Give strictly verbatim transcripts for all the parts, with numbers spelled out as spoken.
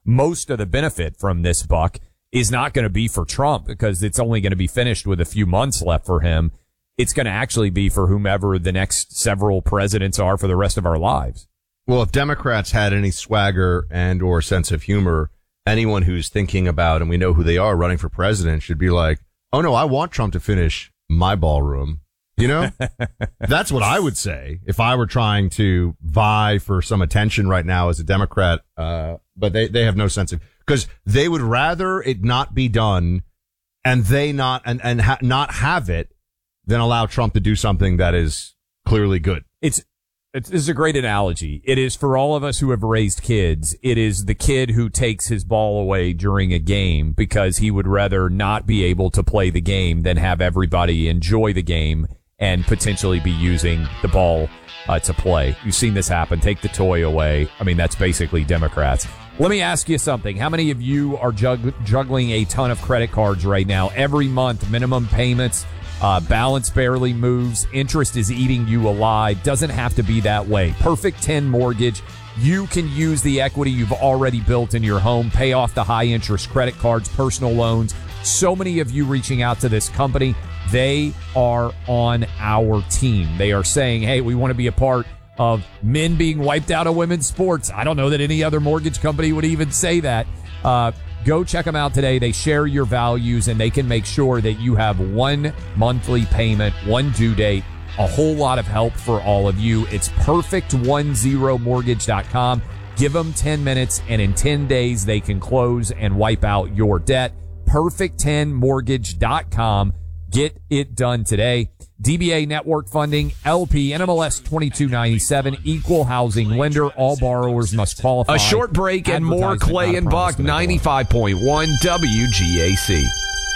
most of the benefit from this, Buck, is not going to be for Trump because it's only going to be finished with a few months left for him. It's going to actually be for whomever the next several presidents are for the rest of our lives. Well, if Democrats had any swagger and or sense of humor, anyone who's thinking about, and we know who they are, running for president should be like, oh, no, I want Trump to finish my ballroom. You know, that's what I would say if I were trying to vie for some attention right now as a Democrat. Uh, but they, they have no sense of, because they would rather it not be done and they not, and, and ha- not have it than allow Trump to do something that is clearly good. It's, it's, this is a great analogy. It is for all of us who have raised kids. It is the kid who takes his ball away during a game because he would rather not be able to play the game than have everybody enjoy the game and potentially be using the ball uh, to play. You've seen this happen. Take the toy away. I mean, that's basically Democrats. Let me ask you something. How many of you are jug- juggling a ton of credit cards right now? Every month, minimum payments, uh, balance barely moves, interest is eating you alive. Doesn't have to be that way. Perfect ten Mortgage. You can use the equity you've already built in your home, pay off the high interest credit cards, personal loans. So many of you reaching out to this company. They are on our team. They are saying, hey, we want to be a part of men being wiped out of women's sports. I don't know that any other mortgage company would even say that. Uh, go check them out today. They share your values, and they can make sure that you have one monthly payment, one due date, a whole lot of help for all of you. It's perfect ten mortgage dot com. Give them ten minutes, and in ten days, they can close and wipe out your debt. perfect ten mortgage dot com. Get it done today. D B A Network Funding, L P, N M L S twenty-two ninety-seven, Equal Housing Lender. All borrowers must qualify. A short break and more Clay and Buck, ninety-five point one W G A C.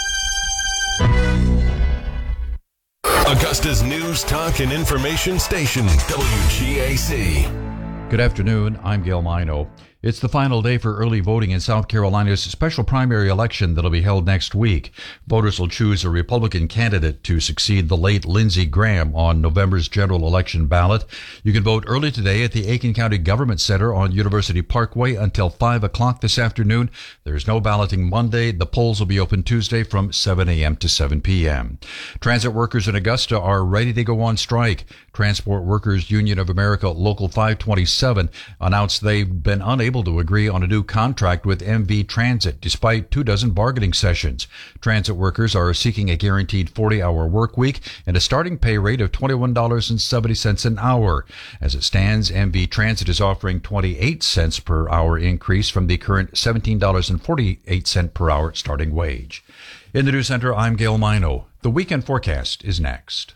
Augusta's news, talk, and information station, W G A C. Good afternoon. I'm Gail Mino. It's the final day for early voting in South Carolina's special primary election that'll be held next week. Voters will choose a Republican candidate to succeed the late Lindsey Graham on November's general election ballot. You can vote early today at the Aiken County Government Center on University Parkway until five o'clock this afternoon. There's no balloting Monday. The polls will be open Tuesday from seven a.m. to seven p.m. Transit workers in Augusta are ready to go on strike. Transport Workers Union of America Local five twenty-seven announced they've been unable to agree on a new contract with M V Transit despite two dozen bargaining sessions. Transit workers are seeking a guaranteed forty-hour work week and a starting pay rate of twenty-one dollars and seventy cents an hour. As it stands, M V Transit is offering twenty-eight cents per hour increase from the current seventeen dollars and forty-eight cents per hour starting wage. In the News Center, I'm Gail Mino. The weekend forecast is next.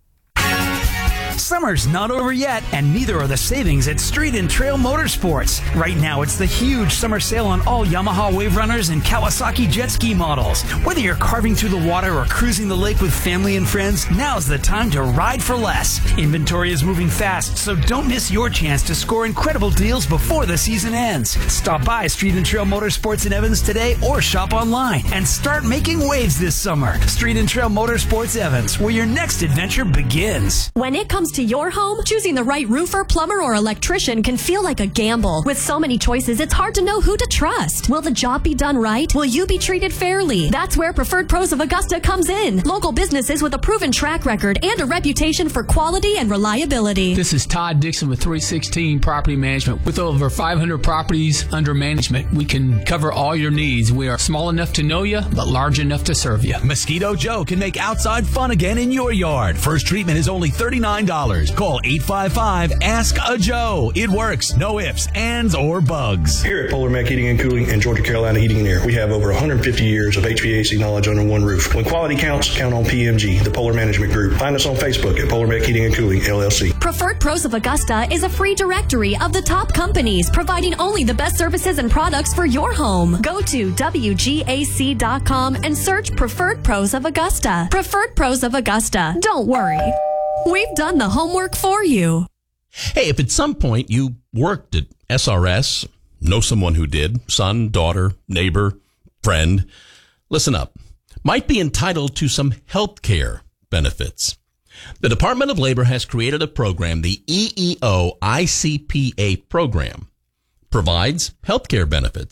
Summer's not over yet, and neither are the savings at Street and Trail Motorsports. Right now, it's the huge summer sale on all Yamaha Wave Runners and Kawasaki jet ski models. Whether you're carving through the water or cruising the lake with family and friends, now's the time to ride for less. Inventory is moving fast, so don't miss your chance to score incredible deals before the season ends. Stop by Street and Trail Motorsports in Evans today or shop online and start making waves this summer. Street and Trail Motorsports Evans, where your next adventure begins. When it comes to your home, choosing the right roofer, plumber, or electrician can feel like a gamble. With so many choices, it's hard to know who to trust. Will the job be done right? Will you be treated fairly? That's where Preferred Pros of Augusta comes in. Local businesses with a proven track record and a reputation for quality and reliability. This is Todd Dixon with three sixteen Property Management. With over five hundred properties under management, we can cover all your needs. We are small enough to know you, but large enough to serve you. Mosquito Joe can make outside fun again in your yard. First treatment is only thirty-nine dollars. Call eight five five, ask a Joe. It works. No ifs, ands, or bugs. Here at Polar Mac Heating and Cooling and Georgia Carolina Heating and Air, we have over one hundred fifty years of H V A C knowledge under one roof. When quality counts, count on P M G, the Polar Management Group. Find us on Facebook at Polar Mac Heating and Cooling, L L C. Preferred Pros of Augusta is a free directory of the top companies, providing only the best services and products for your home. Go to W G A C dot com and search Preferred Pros of Augusta. Preferred Pros of Augusta. Don't worry. We've done the homework for you. Hey, if at some point you worked at S R S, know someone who did, son, daughter, neighbor, friend, listen up. Might be entitled to some health care benefits. The Department of Labor has created a program, the E E O I C P A program, provides health care benefits.